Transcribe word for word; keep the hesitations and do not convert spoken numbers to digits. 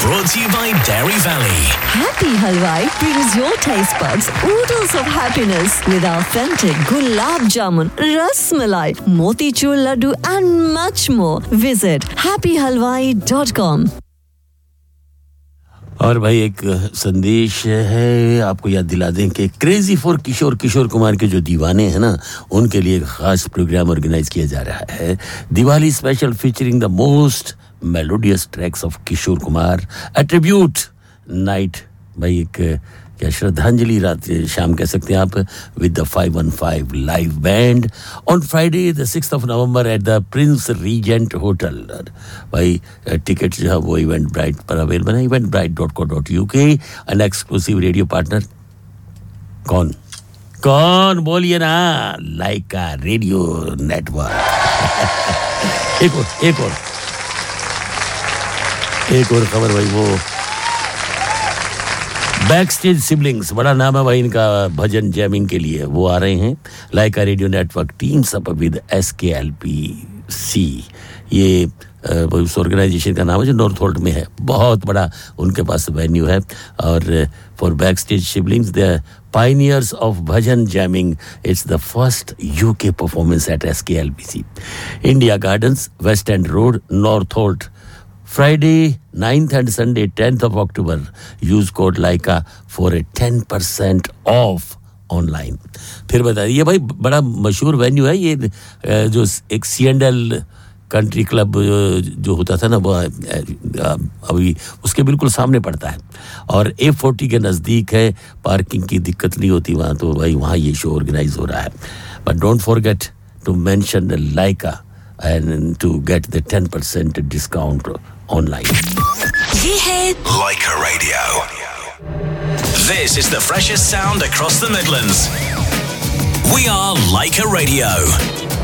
Brought to you by Dairy Valley. Happy Halwai brings your taste buds oodles of happiness with authentic gulab jamun, ras malai, motichur laddu and much more. Visit happy halwai dot com. और भाई एक संदेश है आपको याद दिला दें कि क्रेजी फॉर किशोर किशोर कुमार के जो दीवाने हैं ना उनके लिए एक खास प्रोग्राम ऑर्गेनाइज किया जा रहा है Diwali special featuring the most melodious tracks of Kishore Kumar a tribute night भाई एक क्या श्रद्धांजलि रात शाम कह सकते हैं आप with the five one five live band on Friday the sixth of November at the Prince reagent hotel भाई टिकट जो है वो इवेंट ब्राइट पर अवेलेबल है event bright dot co dot U के एन एक्सक्लूसिव रेडियो पार्टनर कौन कौन बोलिए ना लाइका रेडियो नेटवर्क एक और एक और एक और खबर भाई वो बैकस्टेज सिबलिंग्स बड़ा नाम है भाई इनका भजन जैमिंग के लिए वो आ रहे हैं लाइका radio network teams up with S के एल पी सी ये उस ऑर्गेनाइजेशन का नाम है जो नॉर्थ होल्ट में है बहुत बड़ा उनके पास वेन्यू है और for backstage siblings the pioneers of bhajan jamming it's the first UK performance at S के L P C India gardens waste and road north Holt Friday ninth and Sunday tenth of October. Use code LAIKA for a ten percent off online. फिर बताइए भाई बड़ा मशहूर venue है ये जो एक सी एंड एल कंट्री क्लब जो होता था ना वो अभी उसके बिल्कुल सामने पड़ता है और ए फोर्टी के नज़दीक है पार्किंग की दिक्कत नहीं होती वहाँ तो भाई वहाँ ये शो ऑर्गेनाइज हो रहा है but don't forget to mention the Lyca and to get the ten percent discount online. ये है Laika Radio. This is the freshest sound across the Midlands. We are Laika Radio.